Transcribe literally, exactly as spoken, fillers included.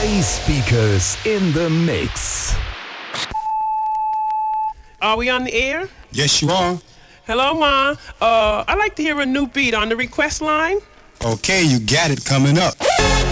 J Speakers in the mix. Are we on the air? Yes, you are. Hello, Ma. Uh, I'd like to hear a new beat on the request line. Okay, you got it coming up.